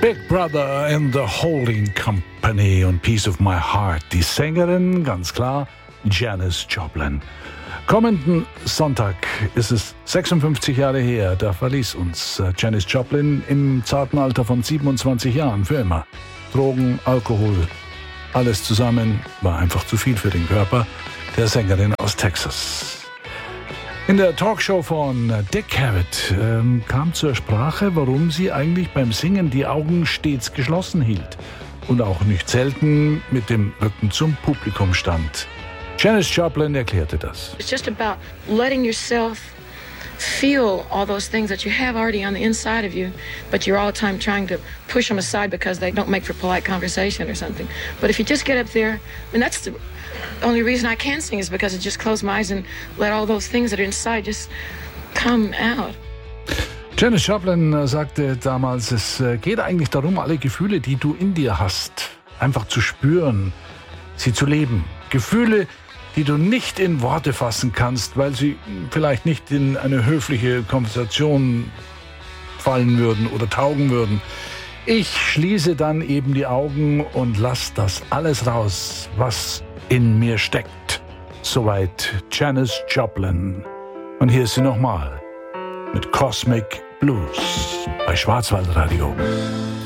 Big Brother and the Holding Company und Piece of My Heart. Die Sängerin, ganz klar, Janis Joplin. Kommenden Sonntag ist es 56 Jahre her, da verließ uns Janis Joplin im zarten Alter von 27 Jahren für immer. Drogen, Alkohol, alles zusammen war einfach zu viel für den Körper der Sängerin aus Texas. In der Talkshow von Dick Cavett kam zur Sprache, warum sie eigentlich beim Singen die Augen stets geschlossen hielt und auch nicht selten mit dem Rücken zum Publikum stand. Janis Joplin erklärte das. It's just about letting yourself feel all those things that you have already on the inside of you, but you're all the time trying to push them aside because they don't make for polite conversation or something. But if you just get up there, and that's the only reason I can sing is because I just close my eyes and let all those things that are inside just come out. Janis Joplin sagte damals, es geht eigentlich darum, alle Gefühle, die du in dir hast, einfach zu spüren, sie zu leben. Gefühle, die du nicht in Worte fassen kannst, weil sie vielleicht nicht in eine höfliche Konversation fallen würden oder taugen würden. Ich schließe dann eben die Augen und lass das alles raus, was in mir steckt. Soweit Janis Joplin. Und hier ist sie nochmal mit Cosmic Blues bei Schwarzwaldradio.